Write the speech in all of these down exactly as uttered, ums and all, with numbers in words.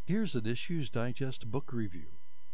Here's an Issues Digest book review.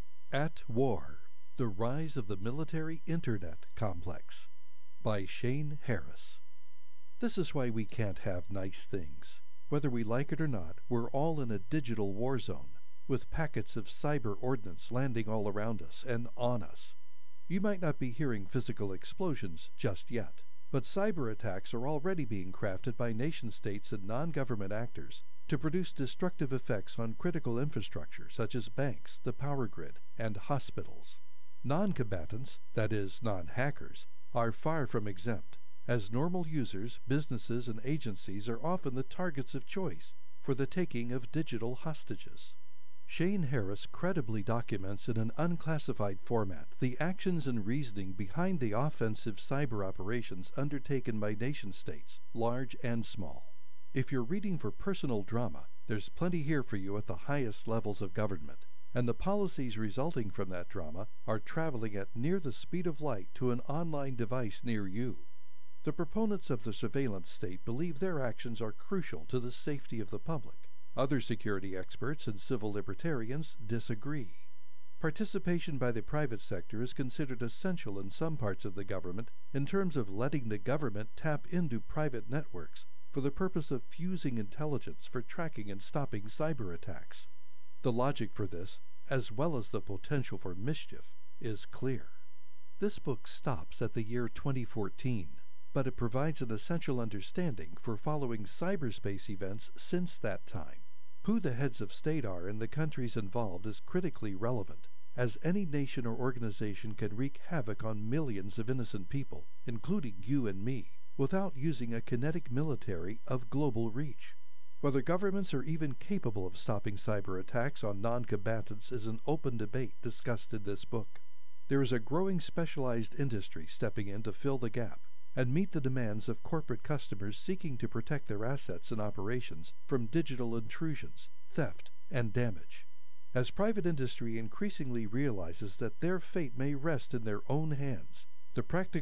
At War, The Rise of the Military Internet Complex by Shane Harris. This is why we can't have nice things. Whether we like it or not, we're all in a digital war zone, with packets of cyber ordnance landing all around us and on us. You might not be hearing physical explosions just yet, but cyber attacks are already being crafted by nation-states and non-government actors to produce destructive effects on critical infrastructure such as banks, the power grid, and hospitals. Non-combatants, that is, non-hackers, are far from exempt, as normal users, businesses, and agencies are often the targets of choice for the taking of digital hostages. Shane Harris credibly documents in an unclassified format the actions and reasoning behind the offensive cyber operations undertaken by nation-states, large and small. If you're reading for personal drama, there's plenty here for you at the highest levels of government, and the policies resulting from that drama are traveling at near the speed of light to an online device near you. The proponents of the surveillance state believe their actions are crucial to the safety of the public. Other security experts and civil libertarians disagree. Participation by the private sector is considered essential in some parts of the government in terms of letting the government tap into private networks for the purpose of fusing intelligence for tracking and stopping cyber attacks. The logic for this, as well as the potential for mischief, is clear. This book stops at the year twenty fourteen, but it provides an essential understanding for following cyberspace events since that time. Who the heads of state are in the countries involved is critically relevant, as any nation or organization can wreak havoc on millions of innocent people, including you and me, without using a kinetic military of global reach. Whether governments are even capable of stopping cyber attacks on non-combatants is an open debate discussed in this book. There is a growing specialized industry stepping in to fill the gap and meet the demands of corporate customers seeking to protect their assets and operations from digital intrusions, theft, and damage. As private industry increasingly realizes that their fate may rest in their own hands, the practical